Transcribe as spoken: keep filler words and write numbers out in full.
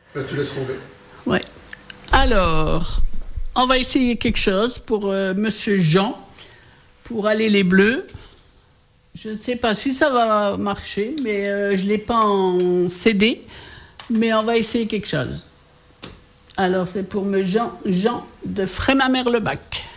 Bah, tu laisses tomber. Ouais. Alors, on va essayer quelque chose pour euh, Monsieur Jean, pour aller les Bleus. Je ne sais pas si ça va marcher, mais euh, je ne l'ai pas en C D, mais on va essayer quelque chose. Alors, c'est pour me Jean, Jean de Frémamère-le-Bac.